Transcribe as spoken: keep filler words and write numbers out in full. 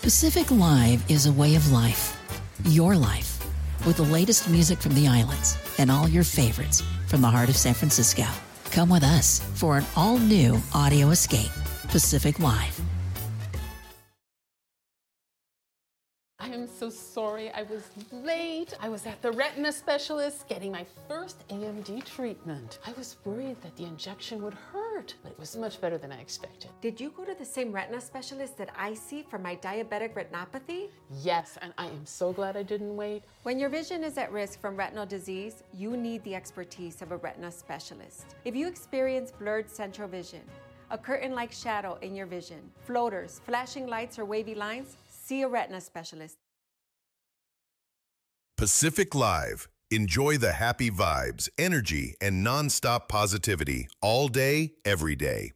Pacific Live is a way of life, your life, with the latest music from the islands and all your favorites from the heart of San Francisco. Come with us for an all-new audio escape, Pacific Live. I am so sorry I was late. I was at the retina specialist getting my first A M D treatment. I was worried that the injection would hurt, but it was much better than I expected. Did you go to the same retina specialist that I see for my diabetic retinopathy? Yes, and I am so glad I didn't wait. When your vision is at risk from retinal disease, you need the expertise of a retina specialist. If you experience blurred central vision, a curtain-like shadow in your vision, floaters, flashing lights, or wavy lines, see a retina specialist. Pacific Live. Enjoy the happy vibes, energy, and nonstop positivity all day, every day.